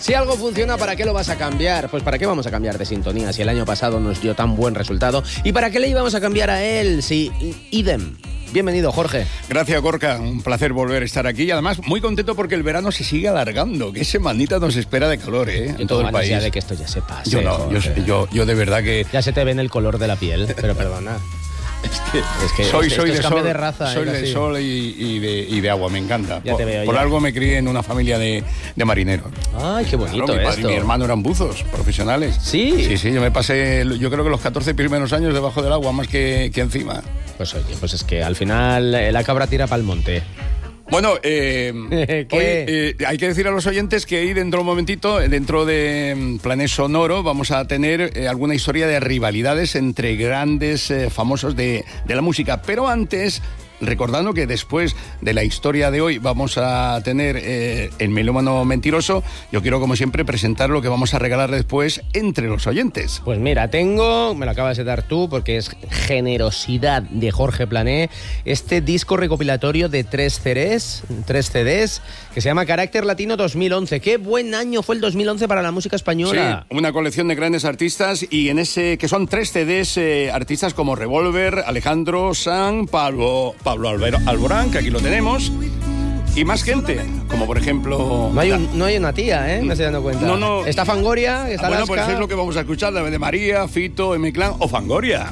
Si algo funciona, ¿para qué lo vas a cambiar? Pues ¿para qué vamos a cambiar de sintonía si el año pasado nos dio tan buen resultado? ¿Y para qué le íbamos a cambiar a él si idem? Bienvenido, Jorge. Gracias, Gorka. Un placer volver a estar aquí. Y además, muy contento porque el verano se sigue alargando. Qué semanita nos espera de calor, en todo el país. Ya de que esto ya se pase. Yo no, yo de verdad que... Ya se te ve en el color de la piel, pero perdona. Es que soy de sol, de raza, soy de sol y de agua, me encanta. Ya te veo, por algo me crié en una familia de marineros. Ay, qué bonito. Claro, mi padre y mi hermano eran buzos profesionales. Sí. Sí, yo me pasé, yo creo que los 14 primeros años debajo del agua, más que encima. Pues oye, pues es que al final la cabra tira pa'l monte. Bueno, hoy, hay que decir a los oyentes que ahí dentro de un momentito, dentro de Planet Sonoro, vamos a tener alguna historia de rivalidades entre grandes famosos de la música. Pero antes, recordando que después de la historia de hoy vamos a tener el melómano mentiroso, yo quiero como siempre presentar lo que vamos a regalar después entre los oyentes. Pues mira, me lo acabas de dar tú porque es generosidad de Jorge Plané, este disco recopilatorio de 3 CDs que se llama Carácter Latino 2011. ¡Qué buen año fue el 2011 para la música española! Sí, una colección de grandes artistas y en ese que son 3 CDs, artistas como Revolver, Alejandro Sanz, Pablo Alborán, que aquí lo tenemos, y más gente, como por ejemplo... No hay una tía, me estoy dando cuenta. No. Está Fangoria, está Bueno, Alaska. pues es lo que vamos a escuchar, de María, Fito, M-Clan o Fangoria.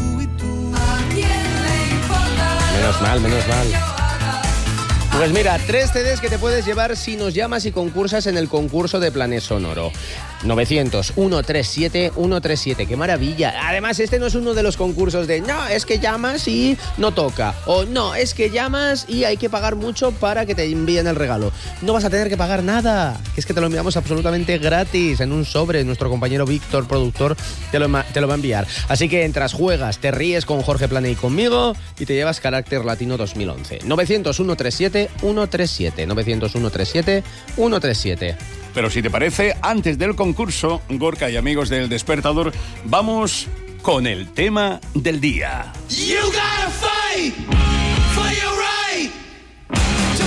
Menos mal. Pues mira, 3 CDs que te puedes llevar si nos llamas y concursas en el concurso de Planet Sonoro. 900-137-137. ¡Qué maravilla! Además, este no es uno de los concursos de no, es que llamas y no toca. O no, es que llamas y hay que pagar mucho para que te envíen el regalo. No vas a tener que pagar nada. Que es que te lo enviamos absolutamente gratis en un sobre. Nuestro compañero Víctor, productor, te lo va a enviar. Así que entras, juegas, te ríes con Jorge Plané y conmigo y te llevas Carácter Latino 2011. 900-137-137. 900-137-137. Pero si te parece, antes del concurso, Gorka y amigos del Despertador, vamos con el tema del día. You gotta fight for your right to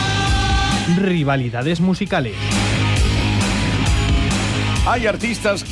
fight. Rivalidades musicales. Hay artistas